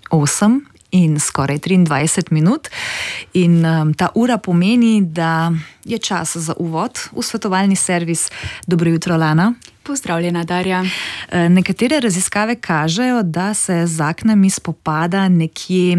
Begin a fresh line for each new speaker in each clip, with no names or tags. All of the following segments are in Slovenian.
8 in skoraj 23 minut. In ta ura pomeni, da je čas za uvod v svetovalni servis. Dobro jutro, Lana.
Pozdravljena, Darja.
Nekatere raziskave kažejo, da se z aknami spopada nekje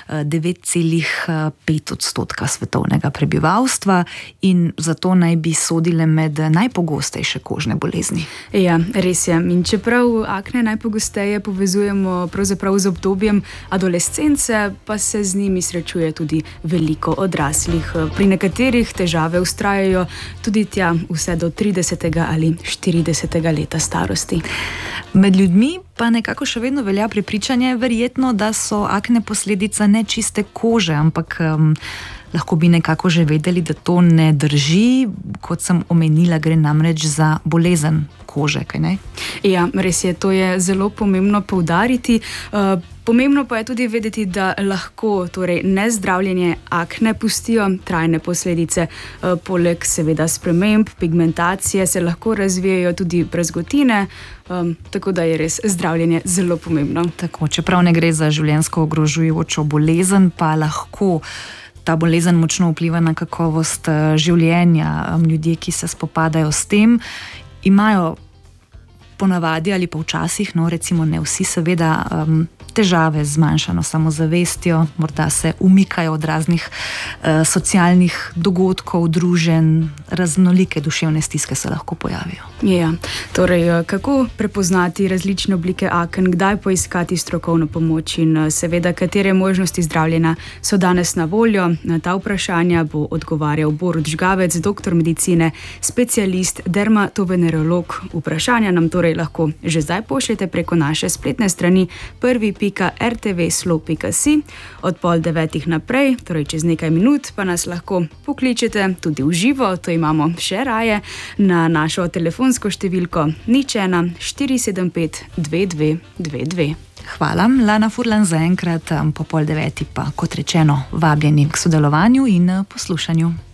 9,5% svetovnega prebivalstva in zato naj bi sodile med najpogostejše kožne bolezni.
Ja, res je. In čeprav akne najpogosteje povezujemo pravzaprav z obdobjem adolescence, pa se z njimi srečuje tudi veliko odraslih. Pri nekaterih težave vztrajajo tudi tja vse do 30. ali 40. leta starosti.
Med ljudmi pa nekako še vedno velja prepričanje, verjetno, da so akne posledica ne čiste kože, ampak lahko bi nekako že vedeli, da to ne drži. Kot sem omenila, gre namreč za bolezen kože, kaj ne?
Ja, res je, to je zelo pomembno poudariti. Pomembno pa je tudi vedeti, da lahko nezdravljenje akne pustijo trajne posledice. Poleg seveda sprememb, pigmentacije se lahko razvijajo tudi brazgotine, tako da je res zdravljenje zelo pomembno.
Tako, čeprav ne gre za življenjsko ogrožujočo bolezen, pa lahko ta bolezen močno vpliva na kakovost življenja. Ljudje, ki se spopadajo s tem, imajo ponavadi ali pa včasih, recimo ne vsi seveda, težave z zmanjšano samozavestjo, morda se umikajo od raznih socialnih dogodkov, druženj, raznolike duševne stiske se lahko pojavijo.
Ja, torej, kako prepoznati različne oblike aken, kdaj poiskati strokovno pomoč in seveda, katere možnosti zdravljenja so danes na voljo? Na ta vprašanja bo odgovarjal Borut Žgavec, doktor medicine, specialist, dermatovenerolog. Vprašanja nam torej lahko že zdaj pošljete preko naše spletne strani prvi.rtvslo.si. Od 8:30 naprej, torej čez nekaj minut, pa nas lahko pokličete tudi v živo, to imamo še raje, na našo telefonsko številko 01 475 2222.
Hvala, Lana Furlan, zaenkrat po 8:30 pa, kot rečeno, vabljeni k sodelovanju in poslušanju.